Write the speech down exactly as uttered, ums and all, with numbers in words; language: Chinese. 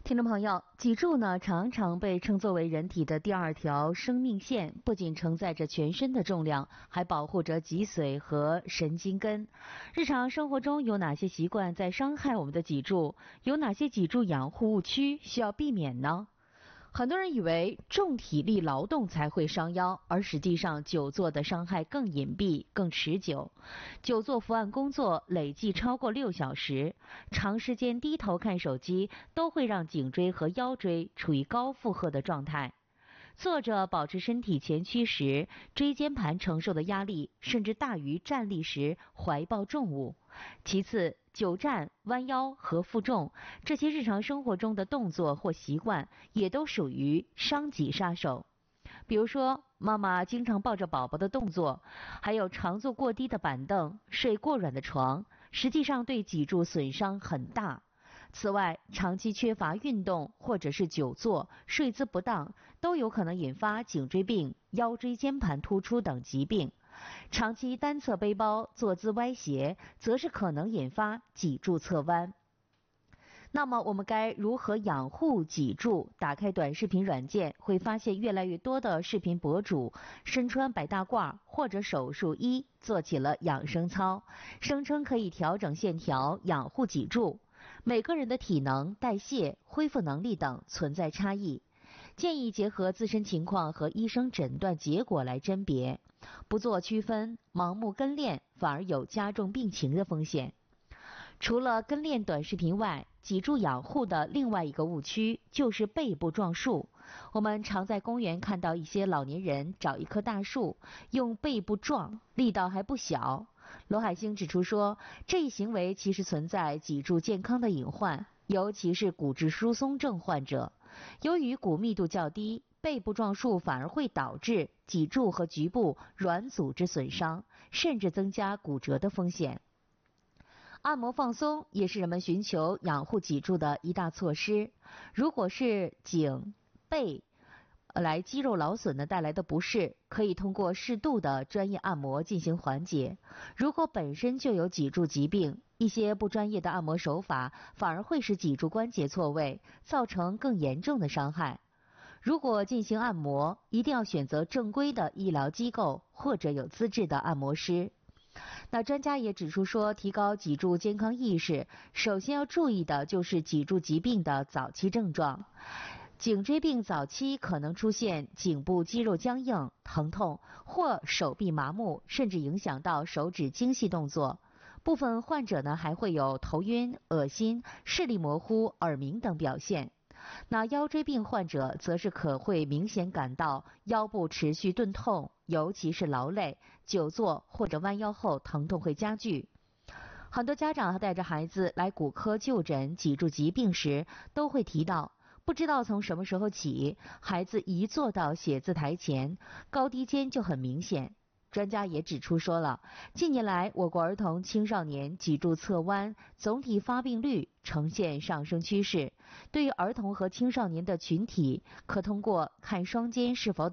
听众朋友，脊柱呢常常被称作为人体的第二条生命线，不仅承载着全身的重量，还保护着脊髓和神经根。日常生活中有哪些习惯在伤害我们的脊柱？有哪些脊柱养护误区需要避免呢？很多人以为重体力劳动才会伤腰，而实际上久坐的伤害更隐蔽、更持久。久坐伏案工作累计超过六小时，长时间低头看手机都会让颈椎和腰椎处于高负荷的状态。坐着保持身体前屈时，椎间盘承受的压力甚至大于站立时怀抱重物。其次，久站、弯腰和负重这些日常生活中的动作或习惯也都属于伤脊杀手。比如说，妈妈经常抱着宝宝的动作，还有常坐过低的板凳、睡过软的床，实际上对脊柱损伤很大。此外，长期缺乏运动或者是久坐、睡姿不当，都有可能引发颈椎病、腰椎间盘突出等疾病。长期单侧背包、坐姿歪斜，则是可能引发脊柱侧弯。那么我们该如何养护脊柱？打开短视频软件，会发现越来越多的视频博主身穿白大褂或者手术衣，做起了养生操，声称可以调整线条、养护脊柱。每个人的体能、代谢、恢复能力等存在差异，建议结合自身情况和医生诊断结果来甄别，不做区分，盲目跟练反而有加重病情的风险。除了跟练短视频外，脊柱养护的另外一个误区就是背部撞树。我们常在公园看到一些老年人找一棵大树，用背部撞，力道还不小。罗海星指出说，这一行为其实存在脊柱健康的隐患，尤其是骨质疏松症患者。由于骨密度较低，背部撞树反而会导致脊柱和局部软组织损伤，甚至增加骨折的风险。按摩放松也是人们寻求养护脊柱的一大措施。如果是颈、背来肌肉劳损呢带来的不适，可以通过适度的专业按摩进行缓解。如果本身就有脊柱疾病，一些不专业的按摩手法反而会使脊柱关节错位，造成更严重的伤害。如果进行按摩，一定要选择正规的医疗机构或者有资质的按摩师。那专家也指出说，提高脊柱健康意识，首先要注意的就是脊柱疾病的早期症状。颈椎病早期可能出现颈部肌肉僵硬、疼痛或手臂麻木，甚至影响到手指精细动作。部分患者呢还会有头晕、恶心、视力模糊、耳鸣等表现。那腰椎病患者则是可会明显感到腰部持续钝痛，尤其是劳累、久坐或者弯腰后疼痛会加剧。很多家长带着孩子来骨科就诊脊柱疾病时，都会提到不知道从什么时候起，孩子一坐到写字台前，高低肩就很明显。专家也指出说了，近年来我国儿童青少年脊柱侧弯总体发病率呈现上升趋势。对于儿童和青少年的群体，可通过看双肩是否